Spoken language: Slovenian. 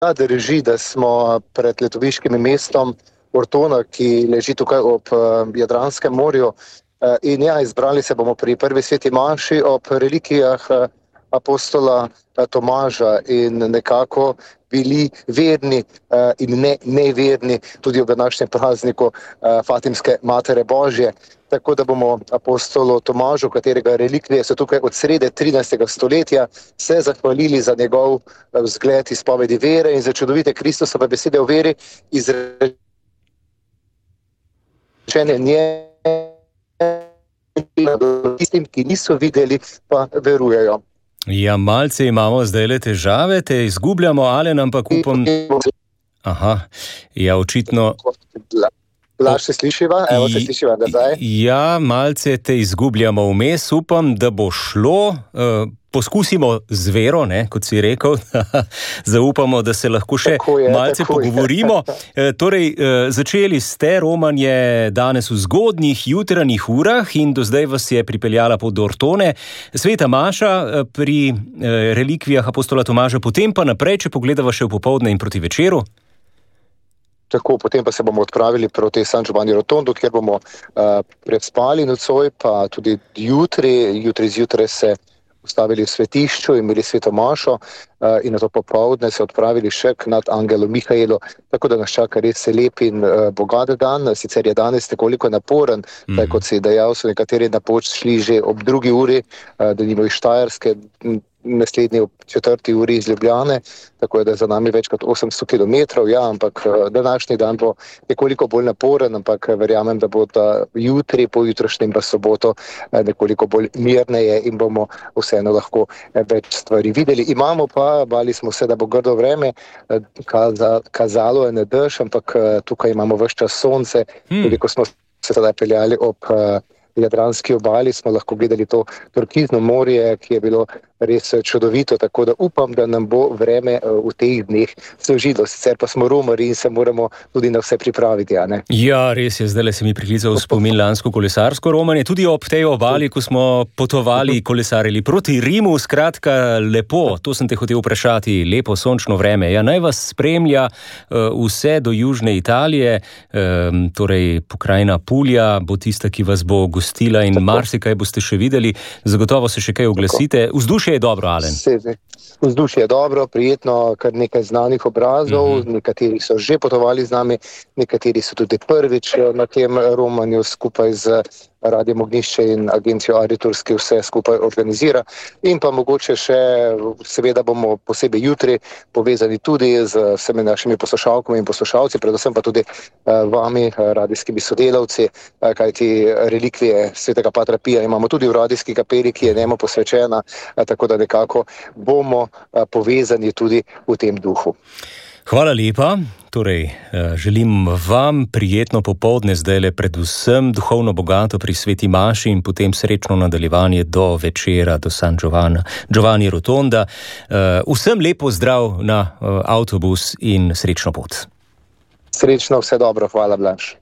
drži, da smo pred letoviškim mestom Ortona, ki leži tukaj ob Jadranskem morju. In ja, izbrali se bomo pri prvi sveti maši ob relikvijah apostola Tomaža in nekako bili verni in neverni tudi ob današnjem prazniku Fatimske Matere Božje. Tako da bomo apostolu Tomažu, katerega relikvije so tukaj od srede 13. stoletja, se zahvalili za njegov vzgled izpovedi vere in za čudovite Kristusove besede o veri, izrečene tistim, ki niso videli, pa verujejo. Ja, malce imamo zdajle težave, te izgubljamo, Alen, ampak upam... Aha, ja, očitno... Laž se slišiva, evo se slišiva nazaj. Ja, malce te izgubljamo vmes, upam, da bo šlo. Poskusimo z vero, ne, kot si rekel, zaupamo, da se lahko še malce pogovorimo. Torej, začeli ste romanje danes v zgodnjih jutranjih urah in do zdaj vas je pripeljala pod Ortone. Sveta maša pri relikvijah apostola Tomaža, potem pa naprej, če pogledava še v popoldne in proti večeru. Tako, potem pa se bomo odpravili proti San Giovanni Rotondo, kjer bomo prespali nocoj, pa tudi jutri zjutraj se ustavili v svetišču, imeli sveto mašo in nato popoldne se odpravili še k nad angelu Mihaelu, tako da nas čaka res lep in bogat dan. Sicer je danes nekoliko naporen, tako kot si dejal, so nekateri na poč šli že ob 2. uri, da nimo iz Štajerske, naslednji ob 4. uri iz Ljubljane, tako da je za nami več kot 800 kilometrov, ja, ampak današnji dan bo nekoliko bolj naporen, ampak verjamem, da bo jutri, pojutrašnjem pa soboto nekoliko bolj mirneje in bomo vseeno lahko več stvari videli. Imamo pa, bali smo se, da bo grdo vreme, kazalo je na dež, ampak tukaj imamo ves čas sonce, tudi ko smo se sedaj peljali ob Jadranski obali, smo lahko gledali to turkizno morje, ki je bilo res čudovito, tako da upam, da nam bo vreme v teh dneh služilo. Sicer pa smo romarji in se moramo tudi na vse pripraviti, a ne? Ja, res je, zdaj se mi priklical spomin lansko kolesarsko romanje, tudi ob tej obali, ko smo potovali, kolesarili proti Rimu, skratka lepo, to sem te hotel vprašati, lepo sončno vreme. Ja, naj vas spremlja vse do južne Italije, torej pokrajina Pulja bo tista, ki vas bo gostila in marsikaj boste še videli, zagotovo se še kaj oglasite. Vzdušje je dobro, Alen. Vzdušje je dobro, prijetno, kar nekaj znanih obrazov, nekateri so že potovali z nami, nekateri so tudi prvič na tem romanju skupaj z Radiem Ognjišče in agencijo Aritur, ki vse skupaj organizira. In pa mogoče še, seveda bomo posebej jutri povezani tudi z vsemi našimi poslušalkami in poslušalci, predvsem pa tudi vami, radijskimi sodelavci, kajti relikvije svetega Patra Pija imamo tudi v radijski kapeli, ki je njemu posvečena, tako da nekako bomo povezani tudi v tem duhu. Hvala lepa. Torej, želim vam prijetno popoldne zdajle, predvsem duhovno bogato pri sveti maši in potem srečno nadaljevanje do večera, do San Giovanni Rotonda. Vsem lepo zdrav na avtobus in srečno pot. Srečno, vse dobro, hvala Blaž.